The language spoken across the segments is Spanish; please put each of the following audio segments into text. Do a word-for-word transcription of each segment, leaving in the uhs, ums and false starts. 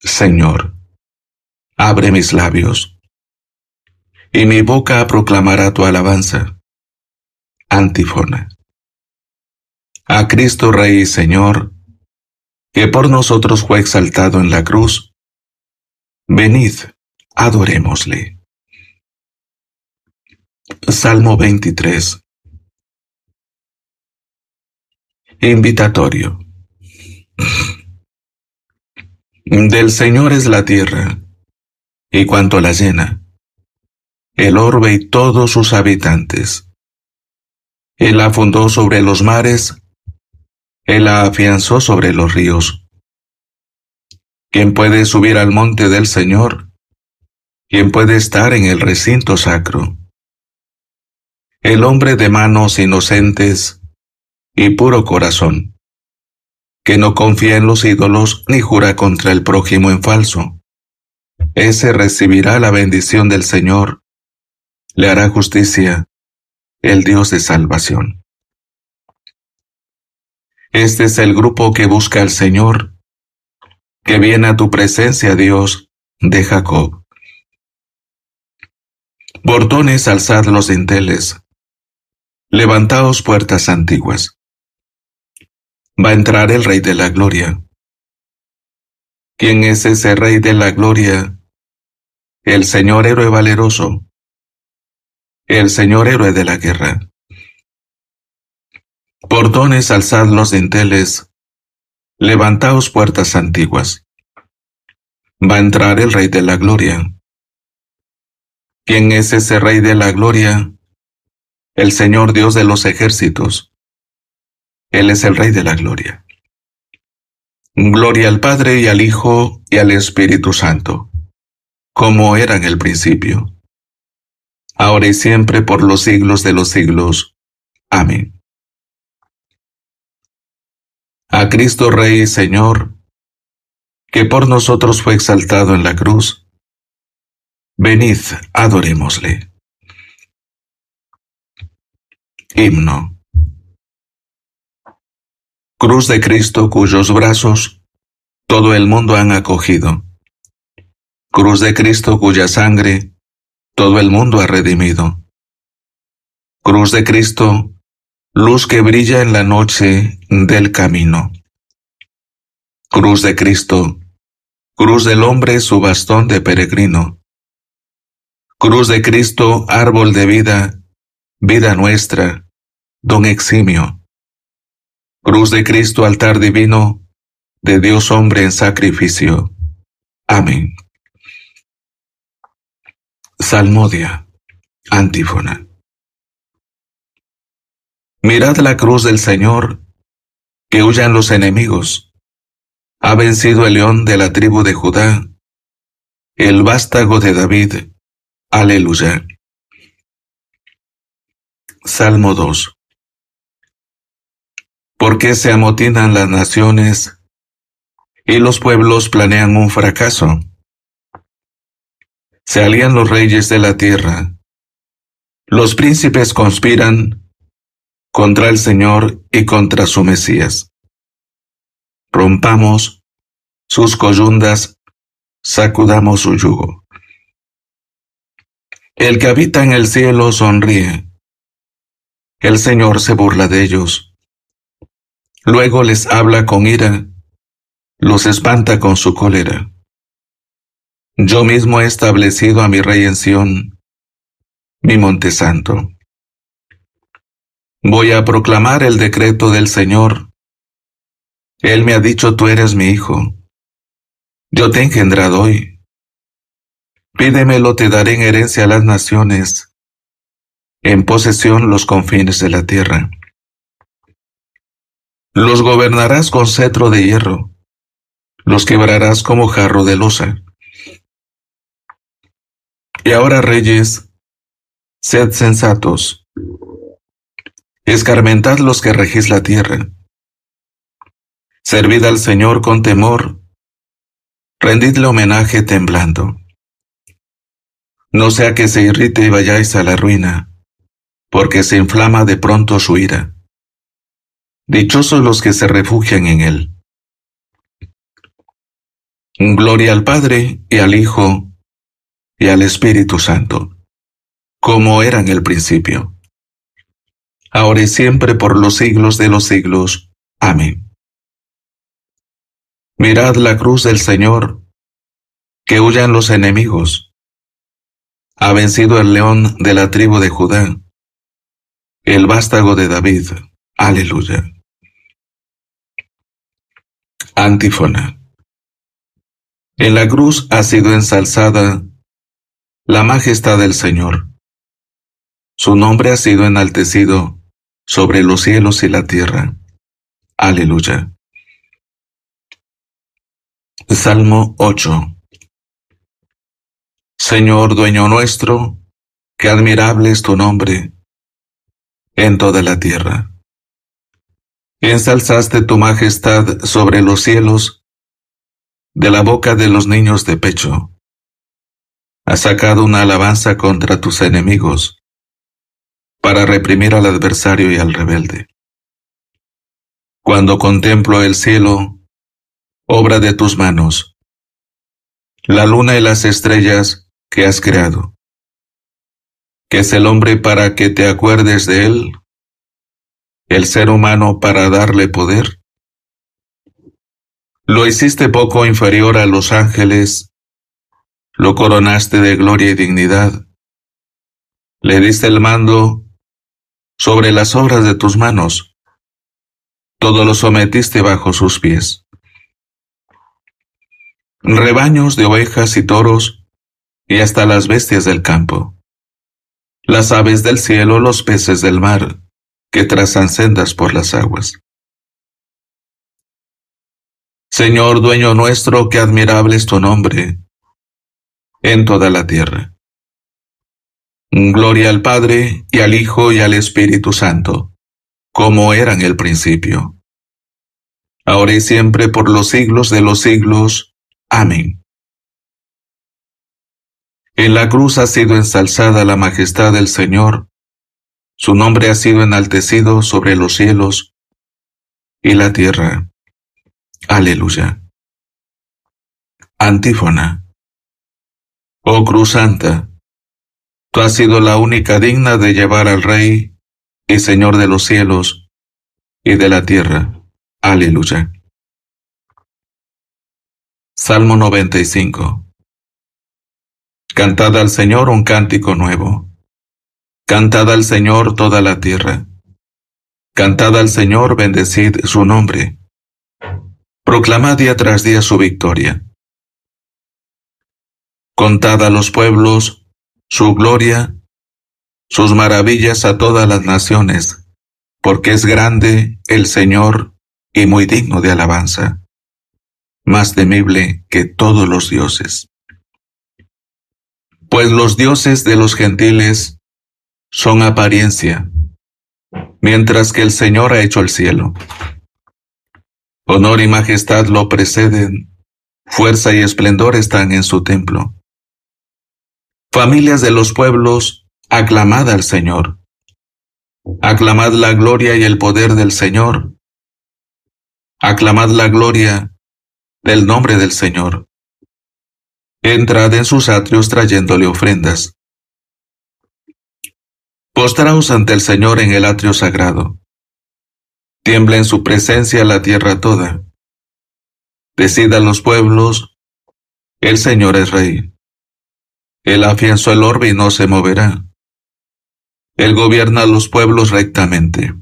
Señor, abre mis labios, y mi boca proclamará tu alabanza. Antífona. A Cristo Rey y Señor, que por nosotros fue exaltado en la cruz, venid, adorémosle. Salmo veintitrés. Invitatorio. Del Señor es la tierra, y cuanto la llena, el orbe y todos sus habitantes. Él la fundó sobre los mares, Él la afianzó sobre los ríos. ¿Quién puede subir al monte del Señor? ¿Quién puede estar en el recinto sacro? El hombre de manos inocentes y puro corazón, que no confía en los ídolos ni jura contra el prójimo en falso. Ese recibirá la bendición del Señor, le hará justicia el Dios de salvación. Este es el grupo que busca al Señor, que viene a tu presencia, Dios de Jacob. Bordones, alzad los dinteles, levantaos puertas antiguas. Va a entrar el Rey de la Gloria. ¿Quién es ese Rey de la Gloria? El Señor héroe valeroso, el Señor héroe de la guerra. Portones, alzad los dinteles, levantaos puertas antiguas. Va a entrar el Rey de la Gloria. ¿Quién es ese Rey de la Gloria? El Señor Dios de los ejércitos. Él es el Rey de la Gloria. Gloria al Padre y al Hijo y al Espíritu Santo, como era en el principio, ahora y siempre por los siglos de los siglos. Amén. A Cristo Rey y Señor, que por nosotros fue exaltado en la cruz, venid, adorémosle. Himno. Cruz de Cristo cuyos brazos todo el mundo han acogido. Cruz de Cristo cuya sangre todo el mundo ha redimido. Cruz de Cristo, luz que brilla en la noche del camino. Cruz de Cristo, cruz del hombre su bastón de peregrino. Cruz de Cristo, árbol de vida, vida nuestra, don eximio. Cruz de Cristo, altar divino, de Dios hombre en sacrificio. Amén. Salmodia. Antífona. Mirad la cruz del Señor, que huyan los enemigos. Ha vencido el león de la tribu de Judá, el vástago de David. Aleluya. Salmo dos. ¿Por qué se amotinan las naciones y los pueblos planean un fracaso? Se alían los reyes de la tierra, los príncipes conspiran contra el Señor y contra su Mesías. Rompamos sus coyundas, sacudamos su yugo. El que habita en el cielo sonríe, el Señor se burla de ellos. Luego les habla con ira, los espanta con su cólera. Yo mismo he establecido a mi rey en Sión, mi monte santo. Voy a proclamar el decreto del Señor. Él me ha dicho, tú eres mi hijo. Yo te he engendrado hoy. Pídemelo, te daré en herencia a las naciones, en posesión los confines de la tierra. Los gobernarás con cetro de hierro, los quebrarás como jarro de loza. Y ahora, reyes, sed sensatos, escarmentad los que regís la tierra. Servid al Señor con temor, rendidle homenaje temblando. No sea que se irrite y vayáis a la ruina, porque se inflama de pronto su ira. Dichosos los que se refugian en él. Gloria al Padre, y al Hijo, y al Espíritu Santo, como era en el principio, ahora y siempre, por los siglos de los siglos. Amén. Mirad la cruz del Señor, que huyan los enemigos. Ha vencido el león de la tribu de Judá, el vástago de David. Aleluya. Antífona. En la cruz ha sido ensalzada la majestad del Señor. Su nombre ha sido enaltecido sobre los cielos y la tierra. Aleluya. Salmo ocho. Señor, dueño nuestro, qué admirable es tu nombre en toda la tierra. Ensalzaste tu majestad sobre los cielos, de la boca de los niños de pecho. Has sacado una alabanza contra tus enemigos, para reprimir al adversario y al rebelde. Cuando contemplo el cielo, obra de tus manos, la luna y las estrellas que has creado. ¿Qué es el hombre para que te acuerdes de él? ¿El ser humano para darle poder? Lo hiciste poco inferior a los ángeles, lo coronaste de gloria y dignidad. Le diste el mando sobre las obras de tus manos, todo lo sometiste bajo sus pies. Rebaños de ovejas y toros, y hasta las bestias del campo, las aves del cielo, los peces del mar, que trazan sendas por las aguas. Señor, dueño nuestro, qué admirable es tu nombre en toda la tierra. Gloria al Padre, y al Hijo, y al Espíritu Santo, como era en el principio, ahora y siempre, por los siglos de los siglos. Amén. En la cruz ha sido ensalzada la majestad del Señor, su nombre ha sido enaltecido sobre los cielos y la tierra. Aleluya. Antífona. Oh cruz santa, tú has sido la única digna de llevar al Rey y Señor de los cielos y de la tierra. Aleluya. Salmo noventa y cinco. Cantad al Señor un cántico nuevo. Cantad al Señor toda la tierra. Cantad al Señor, bendecid su nombre. Proclamad día tras día su victoria. Contad a los pueblos su gloria, sus maravillas a todas las naciones, porque es grande el Señor y muy digno de alabanza, más temible que todos los dioses. Pues los dioses de los gentiles son apariencia, mientras que el Señor ha hecho el cielo. Honor y majestad lo preceden, fuerza y esplendor están en su templo. Familias de los pueblos, aclamad al Señor. Aclamad la gloria y el poder del Señor. Aclamad la gloria del nombre del Señor. Entrad en sus atrios trayéndole ofrendas. Postraos ante el Señor en el atrio sagrado. Tiembla en su presencia la tierra toda. Decidan los pueblos, el Señor es Rey. Él afianzó el orbe y no se moverá. Él gobierna a los pueblos rectamente.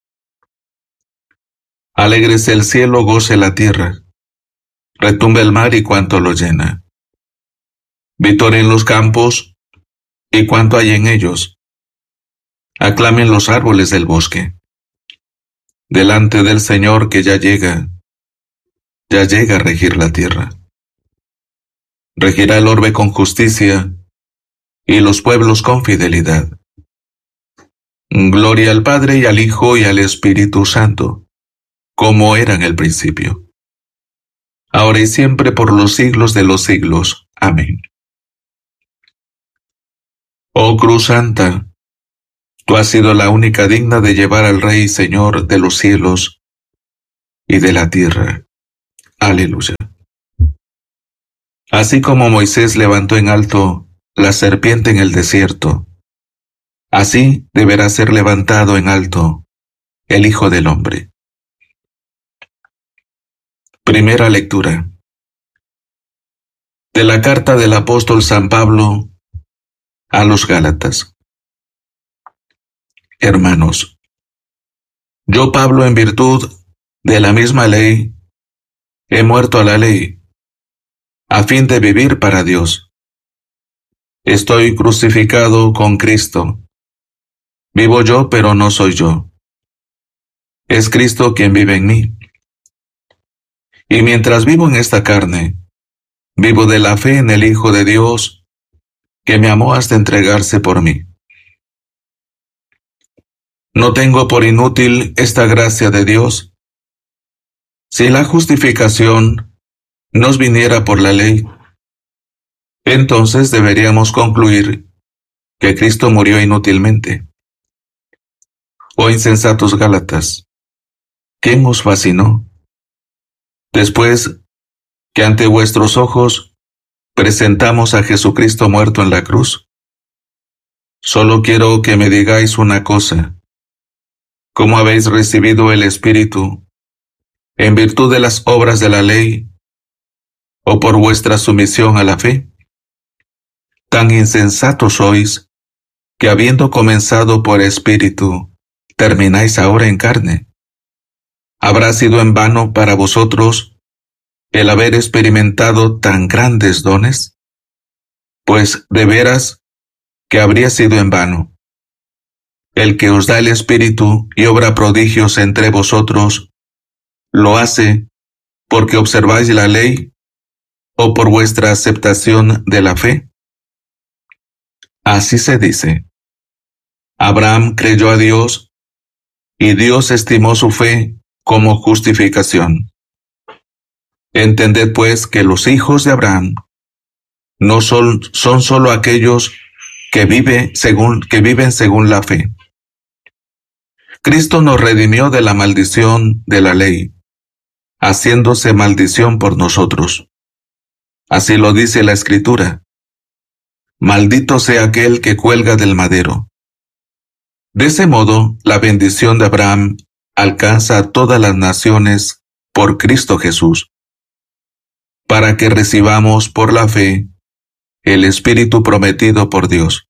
Alégrese el cielo, goce la tierra. Retumbe el mar y cuanto lo llena. Vitoren los campos y cuanto hay en ellos. Aclamen los árboles del bosque. Delante del Señor que ya llega, ya llega a regir la tierra. Regirá el orbe con justicia y los pueblos con fidelidad. Gloria al Padre y al Hijo y al Espíritu Santo, como era en el principio, ahora y siempre, por los siglos de los siglos. Amén. Oh cruz santa, tú has sido la única digna de llevar al Rey y Señor de los cielos y de la tierra. Aleluya. Así como Moisés levantó en alto la serpiente en el desierto, así deberá ser levantado en alto el Hijo del Hombre. Primera lectura de la carta del apóstol San Pablo a los Gálatas. Hermanos, yo Pablo, en virtud de la misma ley, he muerto a la ley, a fin de vivir para Dios. Estoy crucificado con Cristo. Vivo yo, pero no soy yo. Es Cristo quien vive en mí. Y mientras vivo en esta carne, vivo de la fe en el Hijo de Dios, que me amó hasta entregarse por mí. No tengo por inútil esta gracia de Dios. Si la justificación nos viniera por la ley, entonces deberíamos concluir que Cristo murió inútilmente. Oh insensatos Gálatas, ¿quién os fascinó? Después que ante vuestros ojos presentamos a Jesucristo muerto en la cruz. Solo quiero que me digáis una cosa. ¿Cómo habéis recibido el Espíritu? ¿En virtud de las obras de la ley o por vuestra sumisión a la fe? Tan insensatos sois que, habiendo comenzado por Espíritu, termináis ahora en carne. ¿Habrá sido en vano para vosotros el haber experimentado tan grandes dones? Pues de veras que habría sido en vano. El que os da el Espíritu y obra prodigios entre vosotros, ¿lo hace porque observáis la ley o por vuestra aceptación de la fe? Así se dice: Abraham creyó a Dios y Dios estimó su fe como justificación. Entended pues que los hijos de Abraham no son, son solo aquellos que, vive según, que viven según la fe. Cristo nos redimió de la maldición de la ley, haciéndose maldición por nosotros. Así lo dice la Escritura: Maldito sea aquel que cuelga del madero. De ese modo, la bendición de Abraham alcanza a todas las naciones por Cristo Jesús, para que recibamos por la fe el Espíritu prometido por Dios.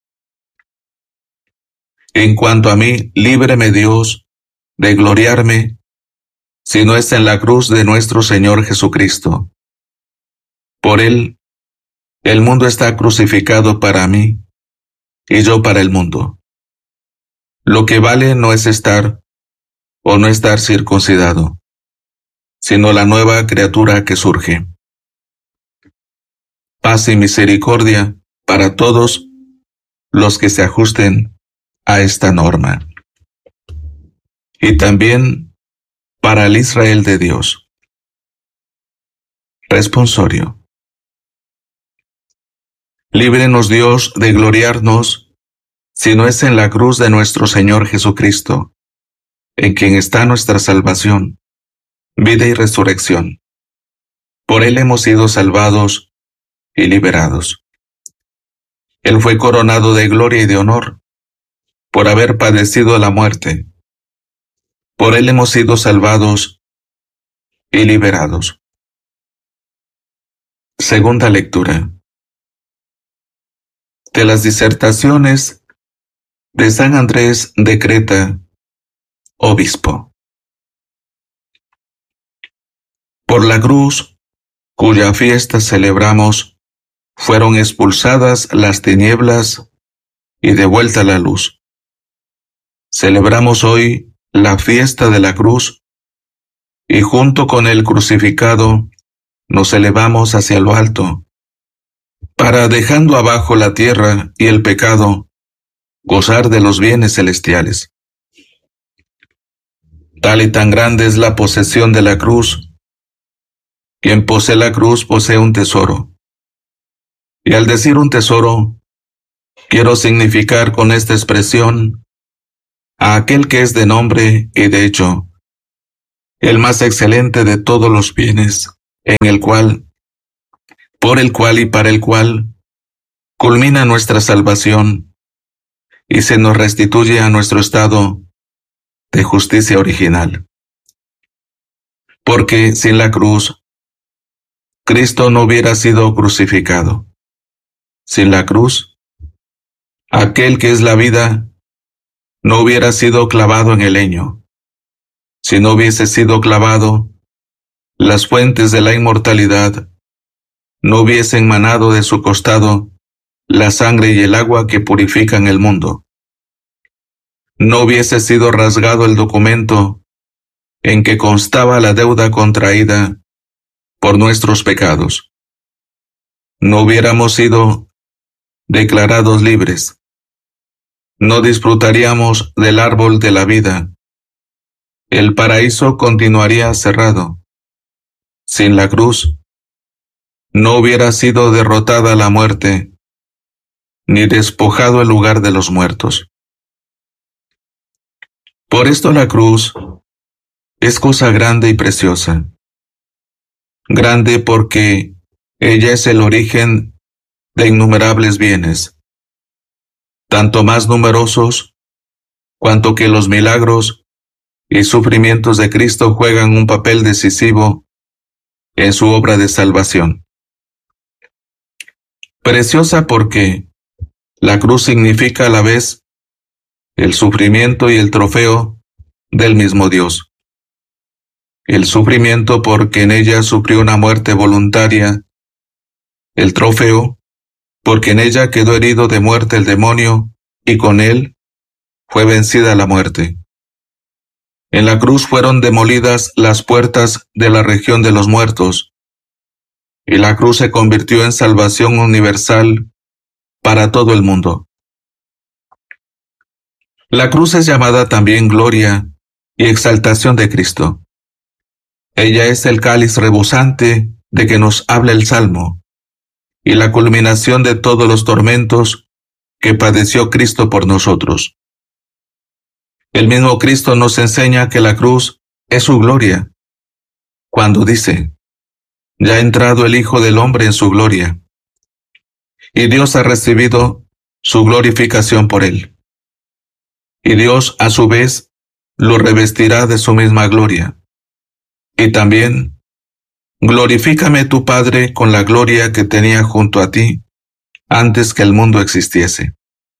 En cuanto a mí, líbreme Dios de gloriarme, si no es en la cruz de nuestro Señor Jesucristo. Por Él, el mundo está crucificado para mí, y yo para el mundo. Lo que vale no es estar o no estar circuncidado, sino la nueva criatura que surge. Paz y misericordia para todos los que se ajusten a esta norma. Y también para el Israel de Dios. Responsorio. Líbrenos Dios de gloriarnos, si no es en la cruz de nuestro Señor Jesucristo, en quien está nuestra salvación, vida y resurrección. Por Él hemos sido salvados y liberados. Él fue coronado de gloria y de honor, por haber padecido la muerte. Por Él hemos sido salvados y liberados. Segunda lectura de las disertaciones de San Andrés de Creta, obispo. Por la cruz, cuya fiesta celebramos, fueron expulsadas las tinieblas y devuelta la luz. Celebramos hoy la fiesta de la cruz y junto con el crucificado nos elevamos hacia lo alto, para, dejando abajo la tierra y el pecado, gozar de los bienes celestiales. Tal y tan grande es la posesión de la cruz. Quien posee la cruz posee un tesoro. Y al decir un tesoro, quiero significar con esta expresión a aquel que es de nombre y de hecho el más excelente de todos los bienes, en el cual por el cual y para el cual culmina nuestra salvación y se nos restituye a nuestro estado de justicia original. Porque sin la cruz, Cristo no hubiera sido crucificado. Sin la cruz, aquel que es la vida no hubiera sido clavado en el leño. Si no hubiese sido clavado, las fuentes de la inmortalidad no hubiesen manado de su costado la sangre y el agua que purifican el mundo. No hubiese sido rasgado el documento en que constaba la deuda contraída por nuestros pecados. No hubiéramos sido declarados libres. No disfrutaríamos del árbol de la vida. El paraíso continuaría cerrado. Sin la cruz, no hubiera sido derrotada la muerte, ni despojado el lugar de los muertos. Por esto la cruz es cosa grande y preciosa. Grande porque ella es el origen de innumerables bienes, tanto más numerosos cuanto que los milagros y sufrimientos de Cristo juegan un papel decisivo en su obra de salvación. Preciosa porque la cruz significa a la vez el sufrimiento y el trofeo del mismo Dios. El sufrimiento porque en ella sufrió una muerte voluntaria, el trofeo porque en ella quedó herido de muerte el demonio y con él fue vencida la muerte. En la cruz fueron demolidas las puertas de la región de los muertos, y la cruz se convirtió en salvación universal para todo el mundo. La cruz es llamada también gloria y exaltación de Cristo. Ella es el cáliz rebosante de que nos habla el Salmo, y la culminación de todos los tormentos que padeció Cristo por nosotros. El mismo Cristo nos enseña que la cruz es su gloria, cuando dice, ya ha entrado el Hijo del Hombre en su gloria, y Dios ha recibido su glorificación por él. Y Dios, a su vez, lo revestirá de su misma gloria. Y también, glorifícame tu Padre con la gloria que tenía junto a ti antes que el mundo existiese.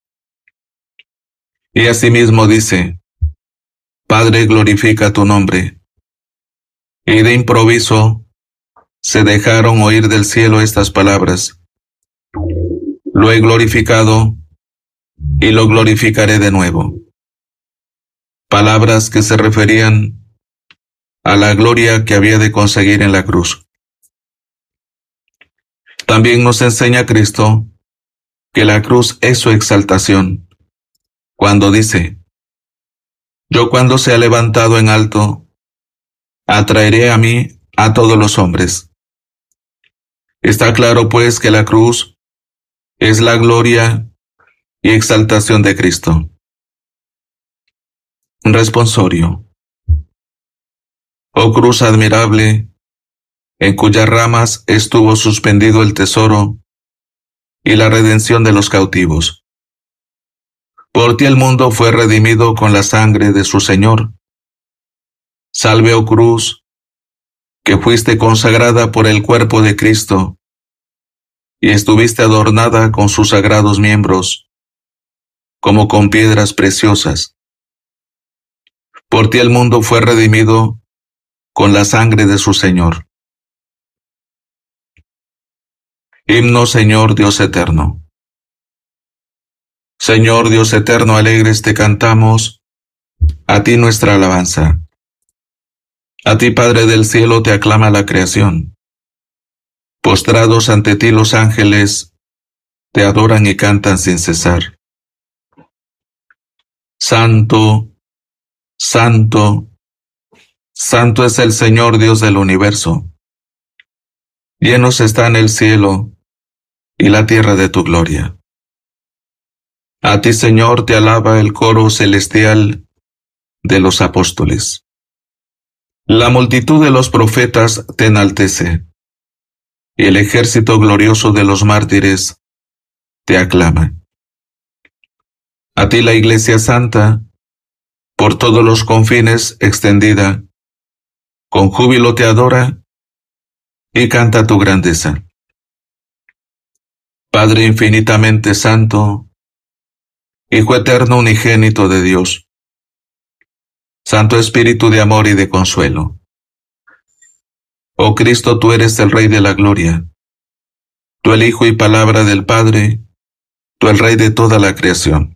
Y asimismo dice, Padre, glorifica tu nombre. Y de improviso se dejaron oír del cielo estas palabras. Lo he glorificado y lo glorificaré de nuevo. Palabras que se referían a la gloria que había de conseguir en la cruz. También nos enseña Cristo que la cruz es su exaltación, cuando dice, yo cuando sea levantado en alto, atraeré a mí a todos los hombres. Está claro pues que la cruz es la gloria y exaltación de Cristo. Responsorio. Oh cruz admirable, en cuyas ramas estuvo suspendido el tesoro y la redención de los cautivos. Por ti el mundo fue redimido con la sangre de su Señor. Salve, oh cruz, que fuiste consagrada por el cuerpo de Cristo y estuviste adornada con sus sagrados miembros, como con piedras preciosas. Por ti el mundo fue redimido con la sangre de su Señor. Himno, Señor Dios eterno. Señor Dios eterno, alegres te cantamos, a ti nuestra alabanza. A ti, Padre del cielo, te aclama la creación. Postrados ante ti los ángeles, te adoran y cantan sin cesar. Santo, Santo, Santo es el Señor Dios del universo. Llenos están el cielo y la tierra de tu gloria. A ti, Señor, te alaba el coro celestial de los apóstoles. La multitud de los profetas te enaltece. y el ejército glorioso de los mártires te aclama. A ti la Iglesia Santa, por todos los confines extendida, con júbilo te adora y canta tu grandeza. Padre infinitamente santo, Hijo eterno unigénito de Dios, Santo Espíritu de amor y de consuelo. Oh Cristo, tú eres el Rey de la gloria, tú el Hijo y palabra del Padre, tú el Rey de toda la creación.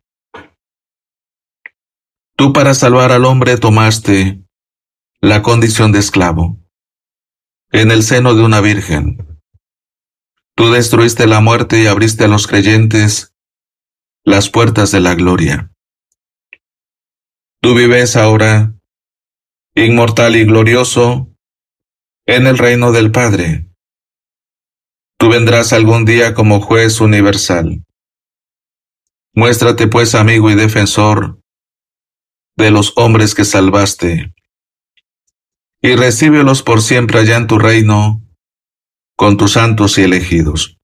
Tú para salvar al hombre tomaste la condición de esclavo en el seno de una virgen. Tú destruiste la muerte y abriste a los creyentes las puertas de la gloria. Tú vives ahora, inmortal y glorioso, en el reino del Padre. Tú vendrás algún día como juez universal. Muéstrate pues amigo y defensor de los hombres que salvaste, y recíbelos por siempre allá en tu reino, con tus santos y elegidos.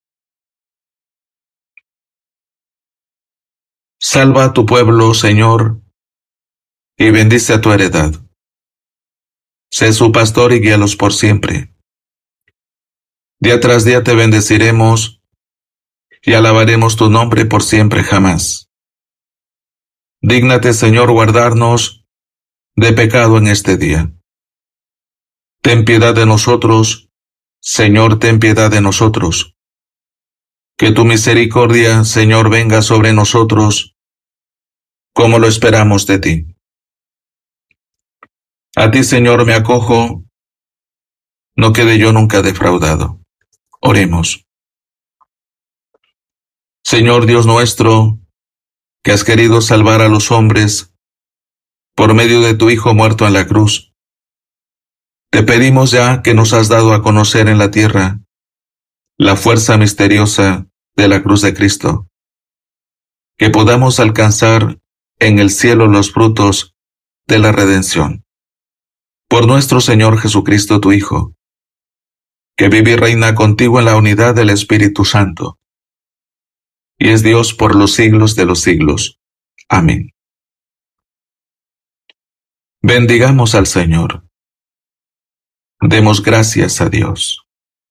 Salva a tu pueblo, Señor, y bendice a tu heredad. Sé su pastor y guíalos por siempre. Día tras día te bendeciremos y alabaremos tu nombre por siempre jamás. Dígnate, Señor, guardarnos de pecado en este día. Ten piedad de nosotros, Señor, ten piedad de nosotros. Que tu misericordia, Señor, venga sobre nosotros, como lo esperamos de ti. A ti, Señor, me acojo, no quede yo nunca defraudado. Oremos. Señor Dios nuestro, que has querido salvar a los hombres por medio de tu Hijo muerto en la cruz, te pedimos ya que nos has dado a conocer en la tierra la fuerza misteriosa de la cruz de Cristo, que podamos alcanzar en el cielo los frutos de la redención. Por nuestro Señor Jesucristo, tu Hijo, que vive y reina contigo en la unidad del Espíritu Santo, y es Dios por los siglos de los siglos. Amén. Bendigamos al Señor. Demos gracias a Dios.